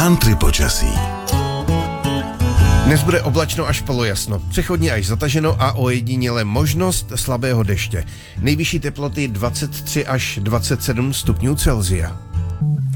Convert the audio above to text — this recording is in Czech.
Tantry počasí. Dnes bude oblačno až polojasno, přechodně až zataženo a ojediněle možnost slabého deště. Nejvyšší teploty 23 až 27 stupňů Celsia.